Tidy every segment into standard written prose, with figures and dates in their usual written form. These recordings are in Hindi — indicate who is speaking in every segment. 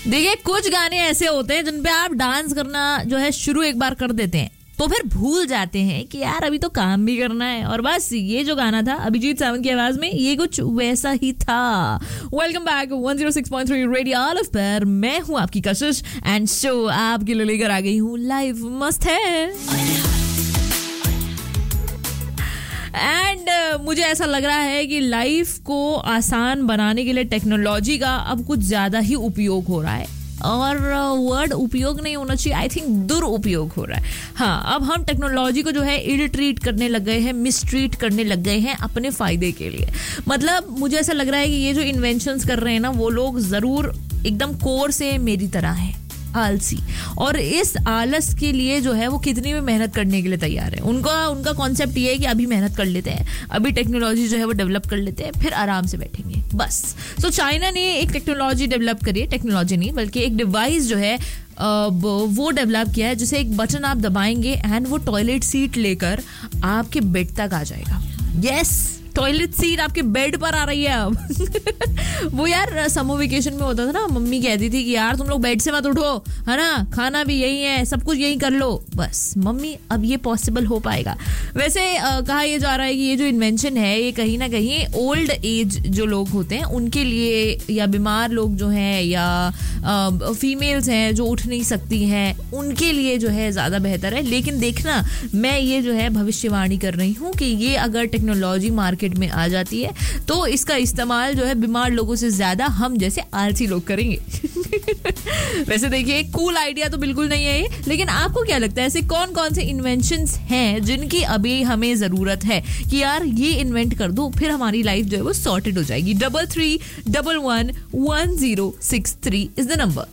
Speaker 1: देखिए कुछ गाने ऐसे होते हैं जिन पे आप डांस करना जो है शुरू एक बार कर देते हैं तो फिर भूल जाते हैं कि यार अभी तो काम भी करना है। और बस ये जो गाना था अभिजीत सावंत की आवाज में, ये कुछ वैसा ही था। वेलकम बैक 106.3 रेडियो ऑलिव पर मैं हूं आपकी कशिश एंड शो आपके लिए लेकर आ गई हूं लाइव मस्त है। एंड मुझे ऐसा लग रहा है कि लाइफ को आसान बनाने के लिए टेक्नोलॉजी का अब कुछ ज्यादा ही उपयोग हो रहा है। और वर्ड उपयोग नहीं होना चाहिए, आई थिंक दुरुपयोग हो रहा है। हाँ, अब हम टेक्नोलॉजी को जो है इल ट्रीट करने लग गए हैं, मिसट्रीट करने लग गए हैं अपने फायदे के लिए। मतलब मुझे ऐसा लग रहा है कि ये जो इन्वेंशंस कर रहे हैं ना, वो लोग जरूर एकदम कोर से मेरी तरह है आलसी, और इस आलस के लिए जो है वो कितनी भी मेहनत करने के लिए तैयार है। उनका कॉन्सेप्ट ये है कि अभी मेहनत कर लेते हैं, अभी टेक्नोलॉजी जो है वो डेवलप कर लेते हैं, फिर आराम से बैठेंगे बस। सो चाइना ने एक टेक्नोलॉजी डेवलप करी है, टेक्नोलॉजी नहीं बल्कि एक डिवाइस जो है वो डेवलप किया है, जिसे एक बटन आप दबाएंगे एंड वो टॉयलेट सीट लेकर आपके बेड तक आ जाएगा। यस, टॉयलेट सीट आपके बेड पर आ रही है अब। वो यार समर वेकेशन में होता था ना, मम्मी कहती थी कि यार तुम लोग बेड से मत उठो, है ना, खाना भी यही है, सब कुछ यही कर लो। बस मम्मी अब ये पॉसिबल हो पाएगा। वैसे कहा यह जा रहा है कि ये जो इन्वेंशन है ये कहीं ना कहीं ओल्ड एज जो लोग होते हैं उनके लिए, या बीमार लोग जो हैं, या फीमेल्स हैं जो उठ नहीं सकती हैं, उनके लिए जो है ज़्यादा बेहतर है। लेकिन देखना, मैं ये जो है भविष्यवाणी कर रही हूँ कि ये अगर टेक्नोलॉजी मार्केट में आ जाती है तो इसका इस्तेमाल जो है बीमार लोगों से ज्यादा हम जैसे आलसी लोग करेंगे। वैसे देखिए कूल आइडिया तो बिल्कुल नहीं है ये, लेकिन आपको क्या लगता है ऐसे कौन कौन से इन्वेंशंस हैं जिनकी अभी हमें जरूरत है कि यार ये इन्वेंट कर दो, फिर हमारी लाइफ जो है वो सॉर्टेड हो जाएगी। 33111063 इज द नंबर,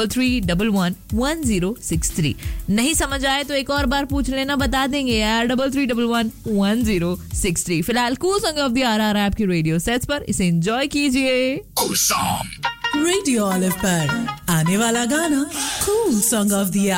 Speaker 1: 33111063। नहीं समझ आए तो एक और बार पूछ लेना, बता देंगे यार। 33111063। फिलहाल cool song of the are आपकी रेडियो सेट्स पर, इसे एंजॉय कीजिए।
Speaker 2: रेडियो ऑलिव पर आने वाला गाना कूल सॉन्ग ऑफ द